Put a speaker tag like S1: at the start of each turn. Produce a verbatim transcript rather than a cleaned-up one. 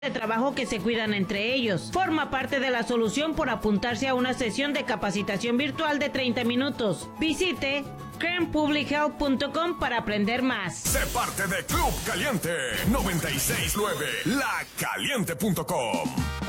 S1: de trabajo que se cuidan entre ellos. Forma parte de la solución por apuntarse a una sesión de capacitación virtual de treinta minutos. Visite kern public health punto com para aprender más.
S2: Sé parte de Club Caliente noventa y seis punto nueve, la caliente punto com.